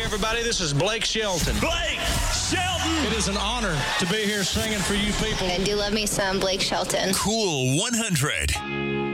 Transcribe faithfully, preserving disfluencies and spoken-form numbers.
everybody. This is Blake Shelton. Blake Shelton! It is an honor to be here singing for you people. I do love me some Blake Shelton. Cool one hundred.